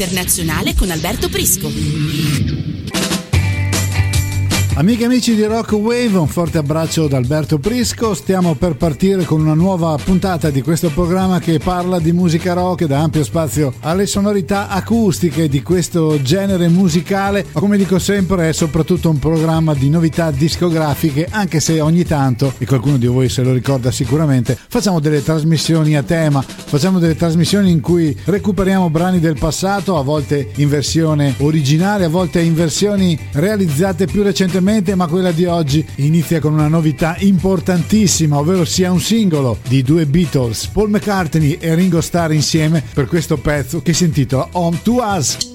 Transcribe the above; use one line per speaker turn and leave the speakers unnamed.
Internazionale con Alberto Prisco.
Amiche e amici di Rock Wave, un forte abbraccio da Alberto Prisco. Stiamo per partire con una nuova puntata di questo programma che parla di musica rock e dà ampio spazio alle sonorità acustiche di questo genere musicale. Ma come dico sempre, è soprattutto un programma di novità discografiche, anche se ogni tanto, e qualcuno di voi se lo ricorda sicuramente, facciamo delle trasmissioni a tema, facciamo delle trasmissioni in cui recuperiamo brani del passato, a volte in versione originale, a volte in versioni realizzate più recentemente, ma quella di oggi inizia con una novità importantissima, ovvero sia un singolo di due Beatles, Paul McCartney e Ringo Starr insieme, per questo pezzo che si intitola Home to Us.